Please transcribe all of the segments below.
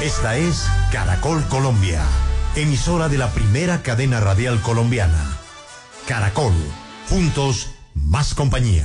Esta es Caracol Colombia, emisora de la primera cadena radial colombiana. Caracol, juntos, más compañía.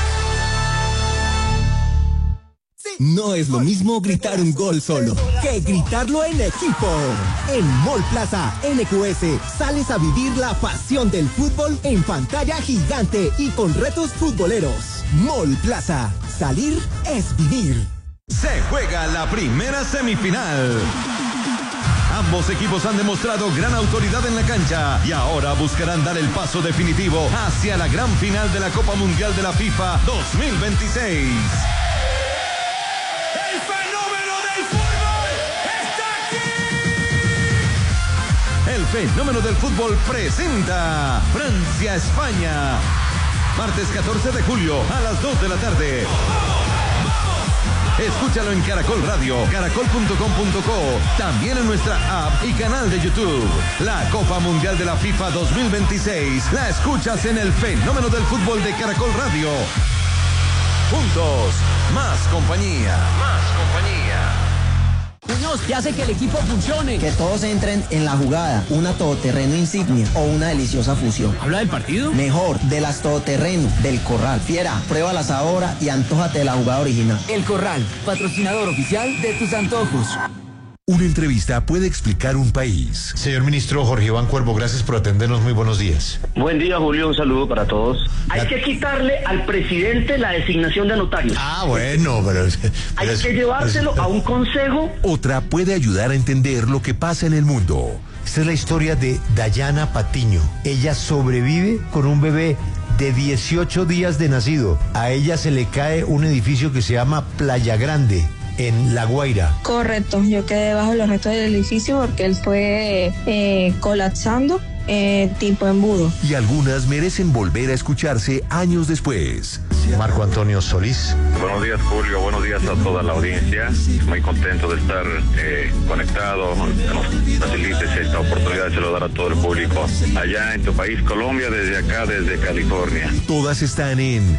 No es lo mismo gritar un gol solo que gritarlo en equipo. En Mall Plaza NQS sales a vivir la pasión del fútbol en pantalla gigante y con retos futboleros. Mall Plaza, salir es vivir. Se juega la primera semifinal. Ambos equipos han demostrado gran autoridad en la cancha y ahora buscarán dar el paso definitivo hacia la gran final de la Copa Mundial de la FIFA 2026. ¡El fenómeno del fútbol está aquí! El fenómeno del fútbol presenta Francia-España. Martes 14 de julio a las 2 de la tarde. Escúchalo en Caracol Radio, caracol.com.co, también en nuestra app y canal de YouTube. La Copa Mundial de la FIFA 2026 la escuchas en el fenómeno del fútbol de Caracol Radio. Juntos, más compañía. Más compañía. Muñoz, ¿qué hace que el equipo funcione? Que todos entren en la jugada, una todoterreno insignia o una deliciosa fusión. ¿Habla del partido? Mejor, de las todoterreno, del Corral. Fiera, pruébalas ahora y antójate de la jugada original. El Corral, patrocinador oficial de tus antojos. Una entrevista puede explicar un país. Señor ministro Jorge Iván Cuervo, gracias por atendernos. Muy buenos días. Buen día, Julio. Un saludo para todos. Hay que quitarle al presidente la designación de notarios. Bueno, pero hay que llevárselo a un consejo. Otra puede ayudar a entender lo que pasa en el mundo. Esta es la historia de Dayana Patiño. Ella sobrevive con un bebé de 18 días de nacido. A ella se le cae un edificio que se llama Playa Grande, en La Guaira. Correcto, yo quedé bajo los restos del edificio porque él fue colapsando tipo embudo. Y algunas merecen volver a escucharse años después. Marco Antonio Solís. Buenos días, Julio, buenos días a toda la audiencia. Muy contento de estar conectado, que nos facilites esta oportunidad de saludar a todo el público allá en tu país, Colombia, desde acá, desde California. Todas están en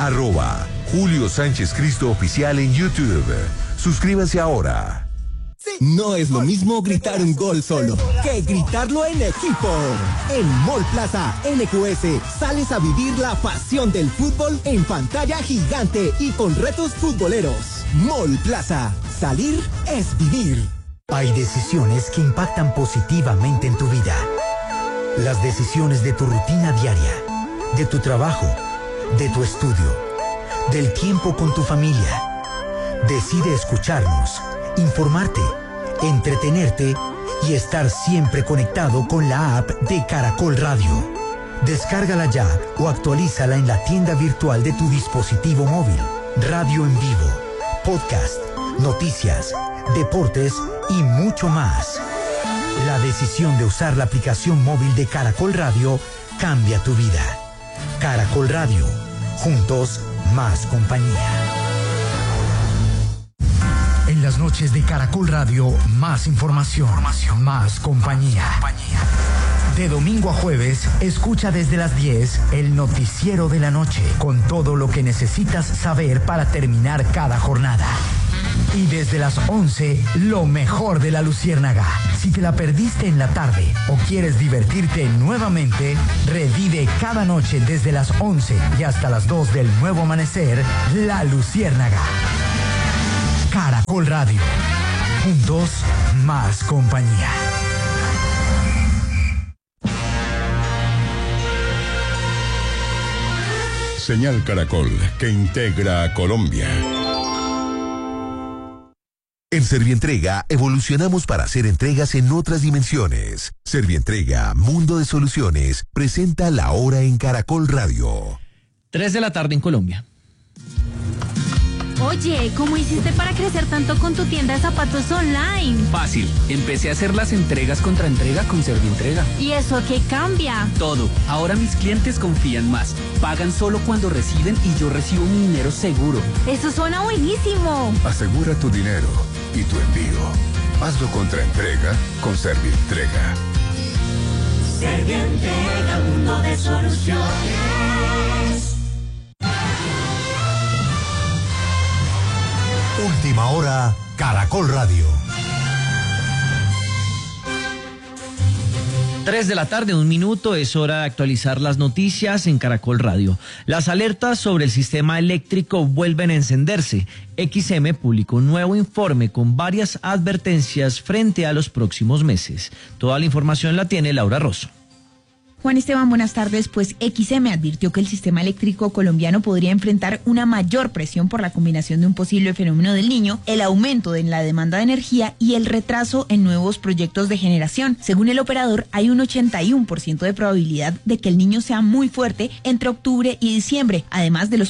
@Julio Sánchez Cristo Oficial en YouTube. Suscríbanse ahora. No es lo mismo gritar un gol solo que gritarlo en equipo. En Mall Plaza NQS sales a vivir la pasión del fútbol en pantalla gigante y con retos futboleros. Mall Plaza, salir es vivir. Hay decisiones que impactan positivamente en tu vida. Las decisiones de tu rutina diaria, de tu trabajo, de tu estudio, del tiempo con tu familia. Decide escucharnos, informarte, entretenerte y estar siempre conectado con la app de Caracol Radio. Descárgala ya o actualízala en la tienda virtual de tu dispositivo móvil. Radio en vivo, podcast, noticias, deportes y mucho más. La decisión de usar la aplicación móvil de Caracol Radio cambia tu vida. Caracol Radio, juntos, más compañía. En las noches de Caracol Radio, más información, más compañía. De domingo a jueves, escucha desde las 10 el noticiero de la noche, con todo lo que necesitas saber para terminar cada jornada. Y desde las 11, lo mejor de La Luciérnaga. Si te la perdiste en la tarde o quieres divertirte nuevamente, revive cada noche desde las 11 y hasta las 2 del nuevo amanecer, La Luciérnaga. Caracol Radio. Juntos, más compañía. Señal Caracol, que integra a Colombia. En Servientrega evolucionamos para hacer entregas en otras dimensiones. Servientrega, Mundo de Soluciones, presenta La Hora en Caracol Radio. 3 de la tarde en Colombia. Oye, ¿cómo hiciste para crecer tanto con tu tienda de zapatos online? Fácil, empecé a hacer las entregas contra entrega con Servientrega. ¿Y eso qué cambia? Todo, ahora mis clientes confían más, pagan solo cuando reciben y yo recibo mi dinero seguro. Eso suena buenísimo. Asegura tu dinero y tu envío. Hazlo contra entrega con Servientrega. Servientrega, mundo de soluciones. Última hora, Caracol Radio. 3 de la tarde, 1 minuto, es hora de actualizar las noticias en Caracol Radio. Las alertas sobre el sistema eléctrico vuelven a encenderse. XM publicó un nuevo informe con varias advertencias frente a los próximos meses. Toda la información la tiene Laura Rosso. Juan Esteban, buenas tardes. Pues XM advirtió que el sistema eléctrico colombiano podría enfrentar una mayor presión por la combinación de un posible fenómeno del Niño, el aumento en la demanda de energía y el retraso en nuevos proyectos de generación. Según el operador, hay un 81% de probabilidad de que el Niño sea muy fuerte entre octubre y diciembre. Además de los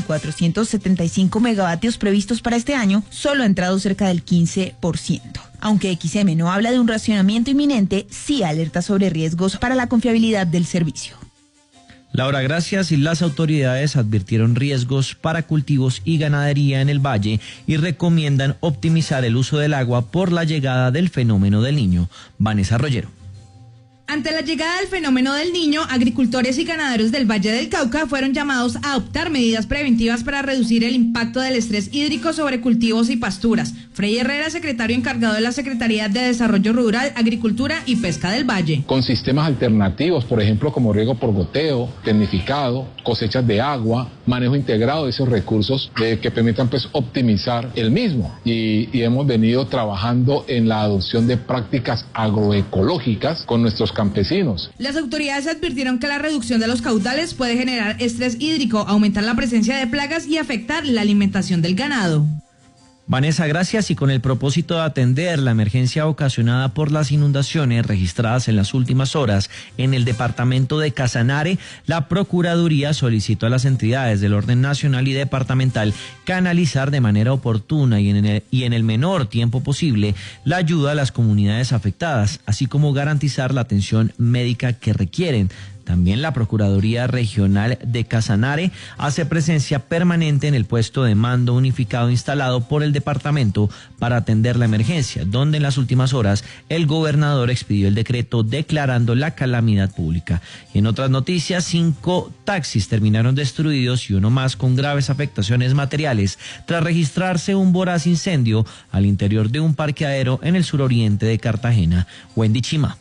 4.475 megavatios previstos para este año, solo ha entrado cerca del 15%. Aunque XM no habla de un racionamiento inminente, sí alerta sobre riesgos para la confiabilidad del servicio. Laura, gracias. Y las autoridades advirtieron riesgos para cultivos y ganadería en el valle y recomiendan optimizar el uso del agua por la llegada del fenómeno del Niño. Vanessa Rollero. Ante la llegada del fenómeno del Niño, agricultores y ganaderos del Valle del Cauca fueron llamados a adoptar medidas preventivas para reducir el impacto del estrés hídrico sobre cultivos y pasturas. Frei Herrera, secretario encargado de la Secretaría de Desarrollo Rural, Agricultura y Pesca del Valle. Con sistemas alternativos, por ejemplo, como riego por goteo, tecnificado, cosechas de agua, manejo integrado de esos recursos que permitan pues optimizar el mismo. Y hemos venido trabajando en la adopción de prácticas agroecológicas con nuestros campesinos. Las autoridades advirtieron que la reducción de los caudales puede generar estrés hídrico, aumentar la presencia de plagas y afectar la alimentación del ganado. Vanessa, gracias. Y con el propósito de atender la emergencia ocasionada por las inundaciones registradas en las últimas horas en el departamento de Casanare, la Procuraduría solicitó a las entidades del orden nacional y departamental canalizar de manera oportuna y en el menor tiempo posible la ayuda a las comunidades afectadas, así como garantizar la atención médica que requieren. También la Procuraduría Regional de Casanare hace presencia permanente en el puesto de mando unificado instalado por el departamento para atender la emergencia, donde en las últimas horas el gobernador expidió el decreto declarando la calamidad pública. Y en otras noticias, 5 taxis terminaron destruidos y uno más con graves afectaciones materiales tras registrarse un voraz incendio al interior de un parqueadero en el suroriente de Cartagena. Wendy Chima.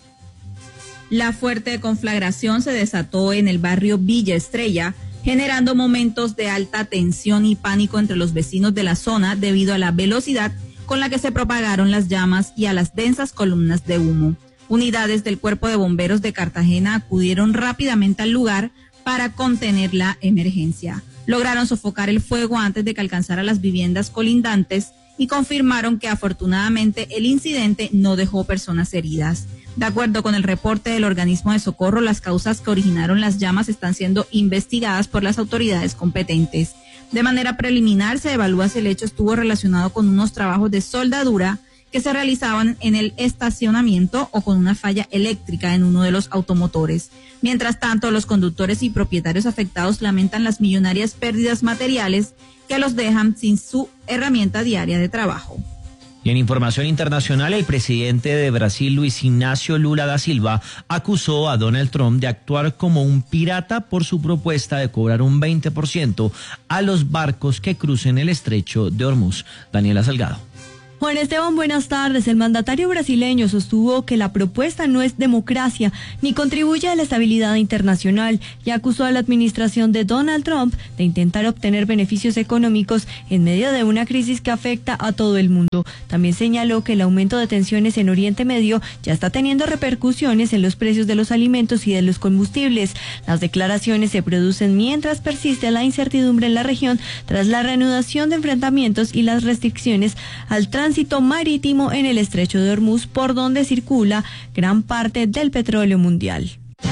La fuerte conflagración se desató en el barrio Villa Estrella, generando momentos de alta tensión y pánico entre los vecinos de la zona debido a la velocidad con la que se propagaron las llamas y a las densas columnas de humo. Unidades del Cuerpo de Bomberos de Cartagena acudieron rápidamente al lugar para contener la emergencia. Lograron sofocar el fuego antes de que alcanzara las viviendas colindantes y confirmaron que afortunadamente el incidente no dejó personas heridas. De acuerdo con el reporte del organismo de socorro, las causas que originaron las llamas están siendo investigadas por las autoridades competentes. De manera preliminar, se evalúa si el hecho estuvo relacionado con unos trabajos de soldadura que se realizaban en el estacionamiento o con una falla eléctrica en uno de los automotores. Mientras tanto, los conductores y propietarios afectados lamentan las millonarias pérdidas materiales que los dejan sin su herramienta diaria de trabajo. Y en información internacional, el presidente de Brasil, Luis Ignacio Lula da Silva, acusó a Donald Trump de actuar como un pirata por su propuesta de cobrar un 20% a los barcos que crucen el estrecho de Hormuz. Daniela Salgado. Juan Esteban, buenas tardes. El mandatario brasileño sostuvo que la propuesta no es democracia ni contribuye a la estabilidad internacional y acusó a la administración de Donald Trump de intentar obtener beneficios económicos en medio de una crisis que afecta a todo el mundo. También señaló que el aumento de tensiones en Oriente Medio ya está teniendo repercusiones en los precios de los alimentos y de los combustibles. Las declaraciones se producen mientras persiste la incertidumbre en la región tras la reanudación de enfrentamientos y las restricciones al tránsito marítimo en el estrecho de Hormuz, por donde circula gran parte del petróleo mundial.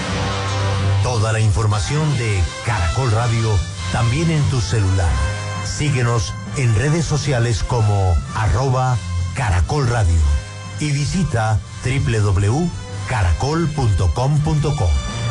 Toda la información de Caracol Radio también en tu celular. Síguenos en redes sociales como @Caracol Radio y visita www.caracol.com.co.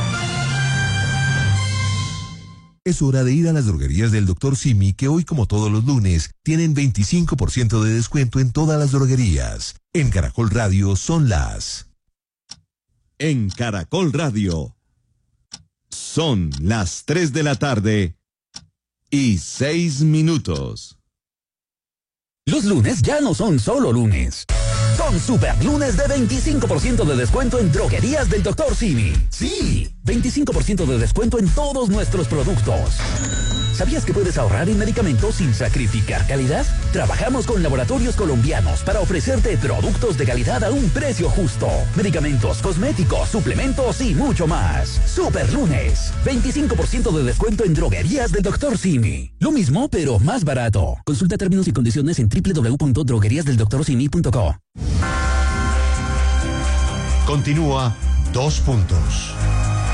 Es hora de ir a las droguerías del Dr. Simi, que hoy, como todos los lunes, tienen 25% de descuento en todas las droguerías. En Caracol Radio son las... En Caracol Radio son las 3 de la tarde y 6 minutos. Los lunes ya no son solo lunes. Son super lunes de 25% de descuento en droguerías del Dr. Simi. Sí, 25% de descuento en todos nuestros productos. ¿Sabías que puedes ahorrar en medicamentos sin sacrificar calidad? Trabajamos con laboratorios colombianos para ofrecerte productos de calidad a un precio justo. Medicamentos, cosméticos, suplementos y mucho más. Super lunes, 25% de descuento en droguerías del Dr. Simi. Lo mismo, pero más barato. Consulta términos y condiciones en www.drogueriasdeldoctorsimi.co. Continúa 2 puntos.